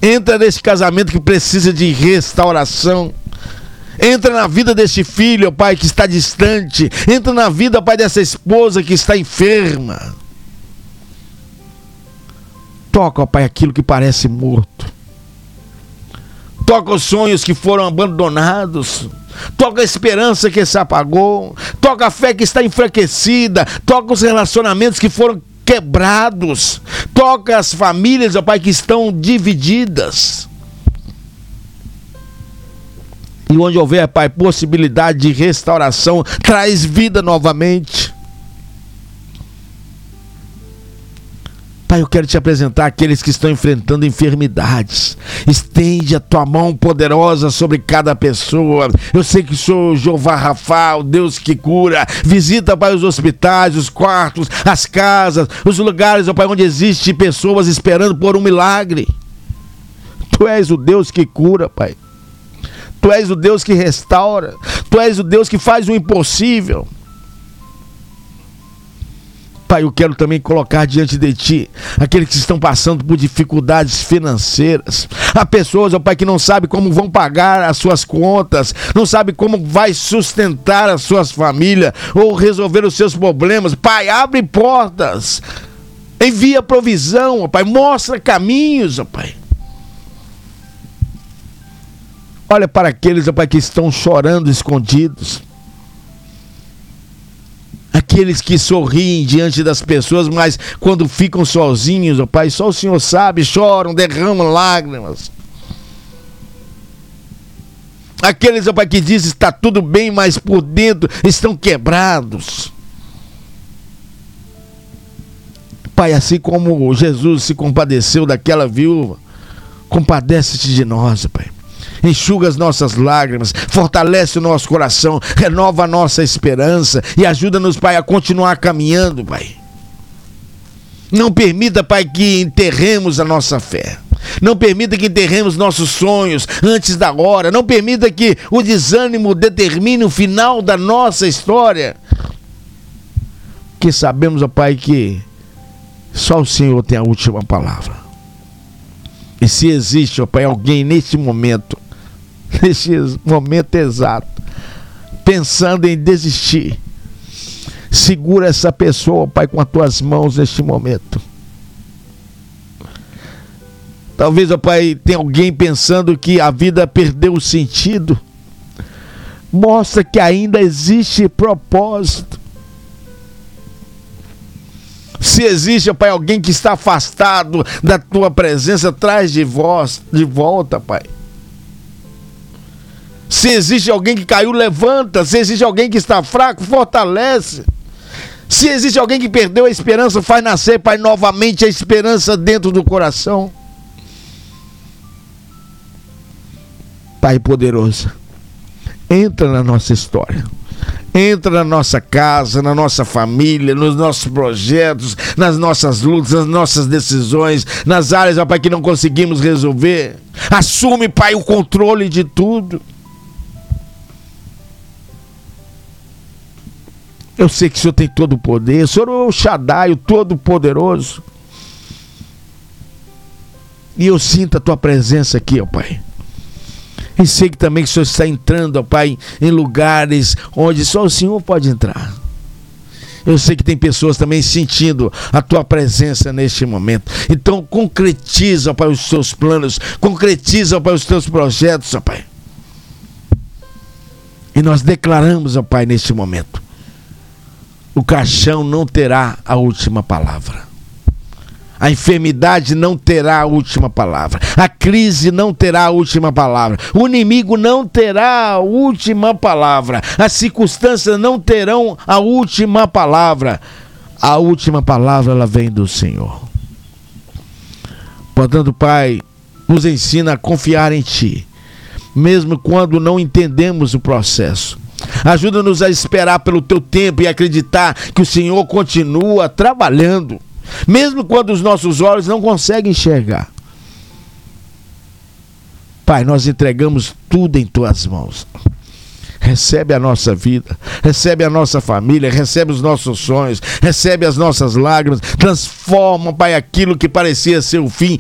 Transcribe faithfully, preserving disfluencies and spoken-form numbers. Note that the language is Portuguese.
Entra nesse casamento que precisa de restauração. Entra na vida deste filho, ó Pai, que está distante. Entra na vida, ó Pai, dessa esposa que está enferma. Toca, ó Pai, aquilo que parece morto. Toca os sonhos que foram abandonados. Toca a esperança que se apagou. Toca a fé que está enfraquecida. Toca os relacionamentos que foram quebrados. Toca as famílias, ó Pai, que estão divididas. E onde houver, Pai, possibilidade de restauração, traz vida novamente. Pai, eu quero te apresentar aqueles que estão enfrentando enfermidades. Estende a tua mão poderosa sobre cada pessoa. Eu sei que sou Jeová Rafa, o Deus que cura. Visita, Pai, os hospitais, os quartos, as casas, os lugares, ó Pai, onde existem pessoas esperando por um milagre. Tu és o Deus que cura, Pai. Tu és o Deus que restaura. Tu és o Deus que faz o impossível. Pai, eu quero também colocar diante de Ti aqueles que estão passando por dificuldades financeiras. Há pessoas, ó Pai, que não sabem como vão pagar as suas contas, não sabem como vai sustentar as suas famílias ou resolver os seus problemas. Pai, abre portas, envia provisão, ó Pai, mostra caminhos, ó Pai. Olha para aqueles, ó Pai, que estão chorando escondidos. Aqueles que sorriem diante das pessoas, mas quando ficam sozinhos, ó Pai, só o Senhor sabe, choram, derramam lágrimas. Aqueles, ó Pai, que dizem está tudo bem, mas por dentro estão quebrados. Pai, assim como Jesus se compadeceu daquela viúva, compadece-te de nós, ó Pai. Enxuga as nossas lágrimas, fortalece o nosso coração, renova a nossa esperança e ajuda-nos, Pai, a continuar caminhando, Pai. Não permita, Pai, que enterremos a nossa fé. Não permita que enterremos nossos sonhos antes da hora. Não permita que o desânimo determine o final da nossa história. Porque sabemos, ó Pai, que só o Senhor tem a última palavra. E se existe, ó Pai, alguém neste momento, neste momento exato, pensando em desistir, segura essa pessoa, Pai, com as tuas mãos neste momento. Talvez, ó Pai, tenha alguém pensando que a vida perdeu o sentido. Mostra que ainda existe propósito. Se existe, ó Pai, alguém que está afastado da tua presença, traz de, voz, de volta, Pai. Se existe alguém que caiu, levanta. Se existe alguém que está fraco, fortalece. Se existe alguém que perdeu a esperança, faz nascer, Pai, novamente a esperança dentro do coração. Pai poderoso, entra na nossa história. Entra na nossa casa, na nossa família, nos nossos projetos, nas nossas lutas, nas nossas decisões, nas áreas, ó Pai, que não conseguimos resolver. Assume, Pai, o controle de tudo. Eu sei que o Senhor tem todo o poder. O Senhor é o Shaddai, o Todo-Poderoso. E eu sinto a Tua presença aqui, ó Pai. E sei que também que o Senhor está entrando, ó Pai, em lugares onde só o Senhor pode entrar. Eu sei que tem pessoas também sentindo a Tua presença neste momento. Então concretiza, ó Pai, os Teus planos. Concretiza, ó Pai, os Teus projetos, ó Pai. E nós declaramos, ó Pai, neste momento: o caixão não terá a última palavra. A enfermidade não terá a última palavra. A crise não terá a última palavra. O inimigo não terá a última palavra. As circunstâncias não terão a última palavra. A última palavra, ela vem do Senhor. Portanto, Pai, nos ensina a confiar em Ti, mesmo quando não entendemos o processo. Ajuda-nos a esperar pelo Teu tempo e acreditar que o Senhor continua trabalhando, mesmo quando os nossos olhos não conseguem enxergar. Pai, nós entregamos tudo em Tuas mãos. Recebe a nossa vida, recebe a nossa família, recebe os nossos sonhos, recebe as nossas lágrimas, transforma, Pai, aquilo que parecia ser o fim